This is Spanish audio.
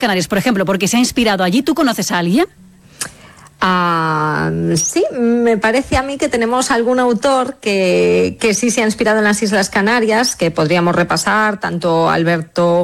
Canarias, por ejemplo, porque se ha inspirado allí. ¿Tú conoces a alguien? Sí, me parece a mí que tenemos algún autor que sí se ha inspirado en las Islas Canarias, que podríamos repasar, tanto Alberto